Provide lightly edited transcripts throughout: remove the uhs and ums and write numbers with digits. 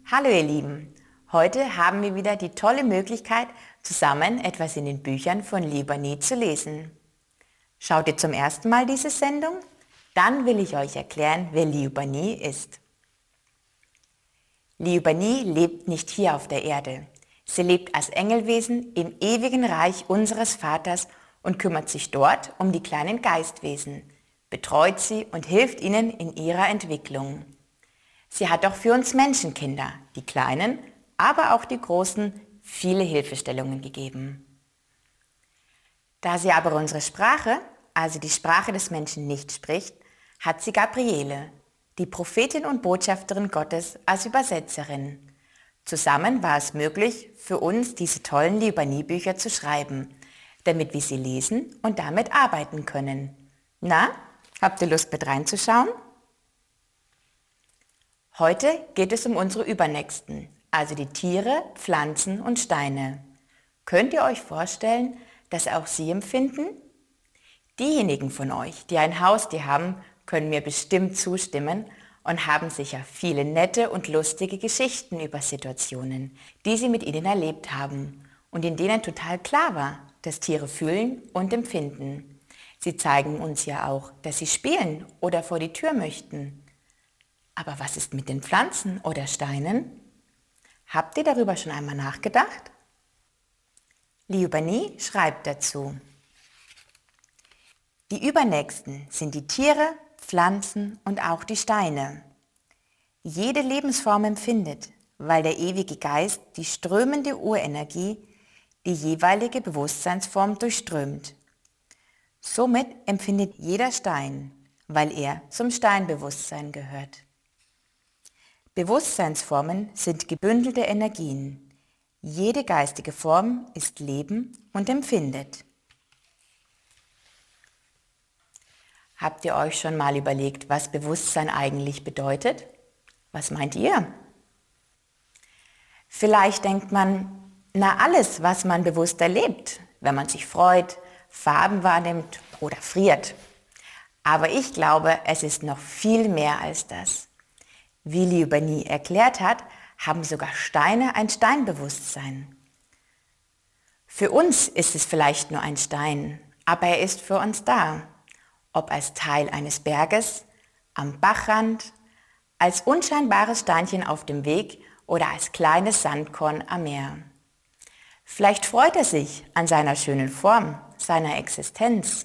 Hallo ihr Lieben, heute haben wir wieder die tolle Möglichkeit, zusammen etwas in den Büchern von Liuba zu lesen. Schaut ihr zum ersten Mal diese Sendung? Dann will ich euch erklären, wer Liuba ist. Liuba lebt nicht hier auf der Erde. Sie lebt als Engelwesen im ewigen Reich unseres Vaters und kümmert sich dort um die kleinen Geistwesen, betreut sie und hilft ihnen in ihrer Entwicklung. Sie hat auch für uns Menschenkinder, die Kleinen, aber auch die Großen, viele Hilfestellungen gegeben. Da sie aber unsere Sprache, also die Sprache des Menschen, nicht spricht, hat sie Gabriele, die Prophetin und Botschafterin Gottes, als Übersetzerin. Zusammen war es möglich, für uns diese tollen Liuba-Bücher zu schreiben, damit wir sie lesen und damit arbeiten können. Na, habt ihr Lust mit reinzuschauen? Heute geht es um unsere Übernächsten, also die Tiere, Pflanzen und Steine. Könnt ihr euch vorstellen, dass auch sie empfinden? Diejenigen von euch, die ein Haustier haben, können mir bestimmt zustimmen und haben sicher viele nette und lustige Geschichten über Situationen, die sie mit ihnen erlebt haben und in denen total klar war, dass Tiere fühlen und empfinden. Sie zeigen uns ja auch, dass sie spielen oder vor die Tür möchten. Aber was ist mit den Pflanzen oder Steinen? Habt ihr darüber schon einmal nachgedacht? Liuba schreibt dazu: Die Übernächsten sind die Tiere, Pflanzen und auch die Steine. Jede Lebensform empfindet, weil der ewige Geist die strömende Urenergie, die jeweilige Bewusstseinsform durchströmt. Somit empfindet jeder Stein, weil er zum Steinbewusstsein gehört. Bewusstseinsformen sind gebündelte Energien. Jede geistige Form ist Leben und empfindet. Habt ihr euch schon mal überlegt, was Bewusstsein eigentlich bedeutet? Was meint ihr? Vielleicht denkt man, alles, was man bewusst erlebt, wenn man sich freut, Farben wahrnimmt oder friert. Aber ich glaube, es ist noch viel mehr als das. Wie Liuba erklärt hat, haben sogar Steine ein Steinbewusstsein. Für uns ist es vielleicht nur ein Stein, aber er ist für uns da. Ob als Teil eines Berges, am Bachrand, als unscheinbares Steinchen auf dem Weg oder als kleines Sandkorn am Meer. Vielleicht freut er sich an seiner schönen Form, seiner Existenz.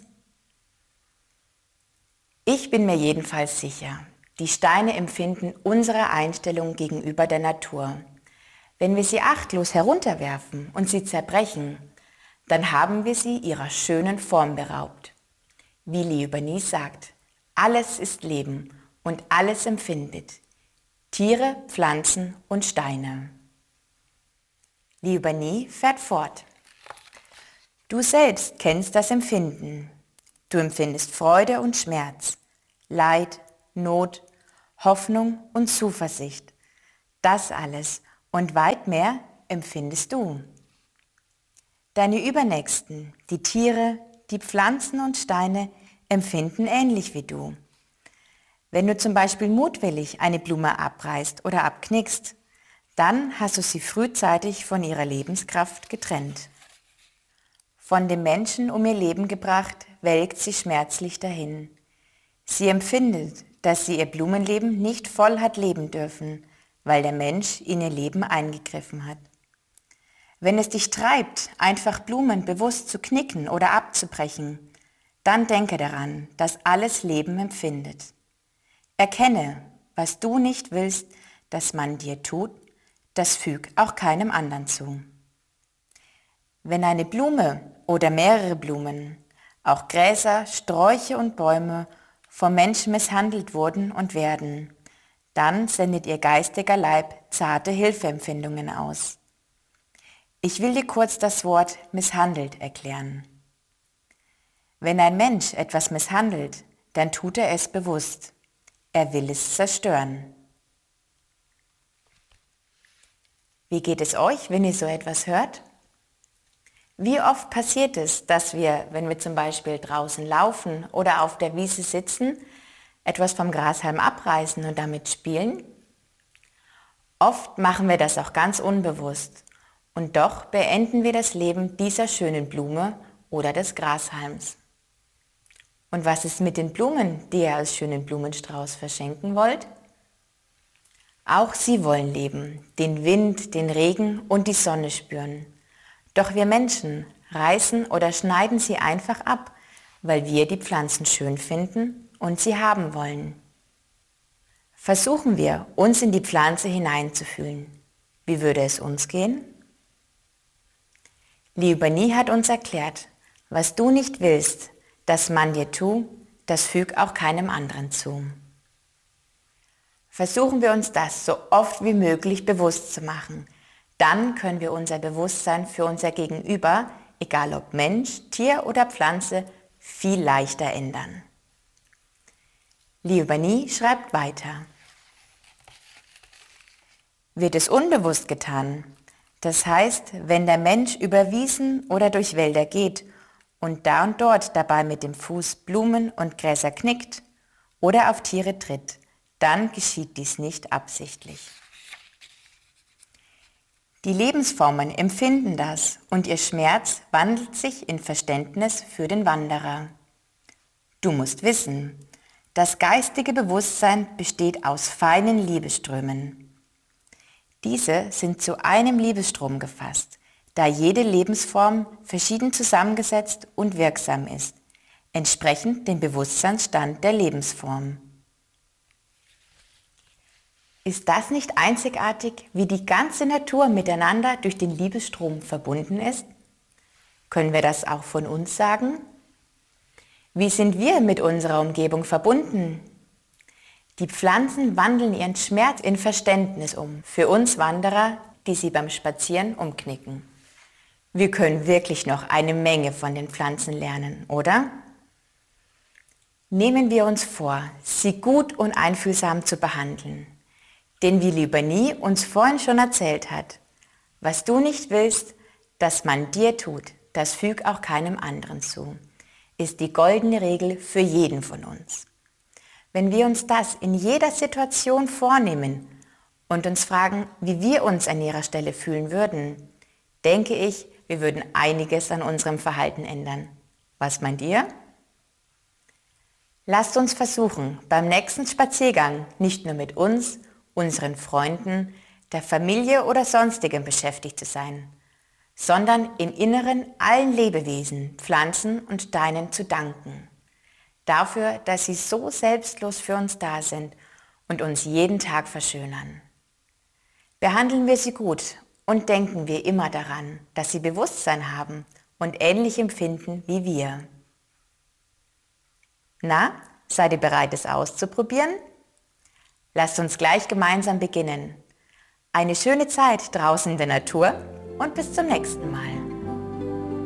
Ich bin mir jedenfalls sicher, die Steine empfinden unsere Einstellung gegenüber der Natur. Wenn wir sie achtlos herunterwerfen und sie zerbrechen, dann haben wir sie ihrer schönen Form beraubt. Wie Liuba sagt, alles ist Leben und alles empfindet. Tiere, Pflanzen und Steine. Liuba fährt fort. Du selbst kennst das Empfinden. Du empfindest Freude und Schmerz, Leid, Not, Hoffnung und Zuversicht. Das alles und weit mehr empfindest du. Deine Übernächsten, die Tiere, die Pflanzen und Steine, empfinden ähnlich wie du. Wenn du zum Beispiel mutwillig eine Blume abreißt oder abknickst, dann hast du sie frühzeitig von ihrer Lebenskraft getrennt. Von dem Menschen um ihr Leben gebracht, welkt sie schmerzlich dahin. Sie empfindet, dass sie ihr Blumenleben nicht voll hat leben dürfen, weil der Mensch in ihr Leben eingegriffen hat. Wenn es dich treibt, einfach Blumen bewusst zu knicken oder abzubrechen, dann denke daran, dass alles Leben empfindet. Erkenne, was du nicht willst, dass man dir tut, das füg auch keinem anderen zu. Wenn eine Blume oder mehrere Blumen, auch Gräser, Sträuche und Bäume vom Menschen misshandelt wurden und werden, dann sendet ihr geistiger Leib zarte Hilfeempfindungen aus. Ich will dir kurz das Wort misshandelt erklären. Wenn ein Mensch etwas misshandelt, dann tut er es bewusst. Er will es zerstören. Wie geht es euch, wenn ihr so etwas hört? Wie oft passiert es, dass wir, wenn wir zum Beispiel draußen laufen oder auf der Wiese sitzen, etwas vom Grashalm abreißen und damit spielen? Oft machen wir das auch ganz unbewusst und doch beenden wir das Leben dieser schönen Blume oder des Grashalms. Und was ist mit den Blumen, die ihr als schönen Blumenstrauß verschenken wollt? Auch sie wollen leben, den Wind, den Regen und die Sonne spüren. Doch wir Menschen reißen oder schneiden sie einfach ab, weil wir die Pflanzen schön finden und sie haben wollen. Versuchen wir, uns in die Pflanze hineinzufühlen. Wie würde es uns gehen? Liu Bani hat uns erklärt, was du nicht willst, dass man dir tu, das füg auch keinem anderen zu. Versuchen wir uns das so oft wie möglich bewusst zu machen. Dann können wir unser Bewusstsein für unser Gegenüber, egal ob Mensch, Tier oder Pflanze, viel leichter ändern. Liu Bani schreibt weiter. Wird es unbewusst getan, das heißt, wenn der Mensch über Wiesen oder durch Wälder geht und da und dort dabei mit dem Fuß Blumen und Gräser knickt oder auf Tiere tritt, dann geschieht dies nicht absichtlich. Die Lebensformen empfinden das und ihr Schmerz wandelt sich in Verständnis für den Wanderer. Du musst wissen, das geistige Bewusstsein besteht aus feinen Liebesströmen. Diese sind zu einem Liebesstrom gefasst, da jede Lebensform verschieden zusammengesetzt und wirksam ist, entsprechend dem Bewusstseinsstand der Lebensform. Ist das nicht einzigartig, wie die ganze Natur miteinander durch den Liebesstrom verbunden ist? Können wir das auch von uns sagen? Wie sind wir mit unserer Umgebung verbunden? Die Pflanzen wandeln ihren Schmerz in Verständnis um, für uns Wanderer, die sie beim Spazieren umknicken. Wir können wirklich noch eine Menge von den Pflanzen lernen, oder? Nehmen wir uns vor, sie gut und einfühlsam zu behandeln. Denn wie Liu Bani uns vorhin schon erzählt hat, was du nicht willst, dass man dir tut, das füg auch keinem anderen zu, ist die goldene Regel für jeden von uns. Wenn wir uns das in jeder Situation vornehmen und uns fragen, wie wir uns an ihrer Stelle fühlen würden, denke ich, wir würden einiges an unserem Verhalten ändern. Was meint ihr? Lasst uns versuchen, beim nächsten Spaziergang nicht nur mit uns, unseren Freunden, der Familie oder Sonstigem beschäftigt zu sein, sondern im Inneren allen Lebewesen, Pflanzen und Steinen zu danken. Dafür, dass sie so selbstlos für uns da sind und uns jeden Tag verschönern. Behandeln wir sie gut und denken wir immer daran, dass sie Bewusstsein haben und ähnlich empfinden wie wir. Na, seid ihr bereit, es auszuprobieren? Lasst uns gleich gemeinsam beginnen. Eine schöne Zeit draußen in der Natur und bis zum nächsten Mal.